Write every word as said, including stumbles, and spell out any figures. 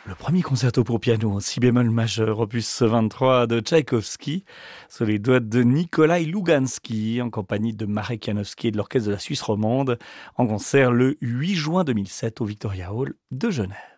Le premier concerto pour piano en si bémol majeur, opus vingt-trois de Tchaïkovski, sous les doigts de Nikolai Lougansky, en compagnie de Marek Janowski et de l'Orchestre de la Suisse romande, en concert le huit juin deux mille sept au Victoria Hall de Genève.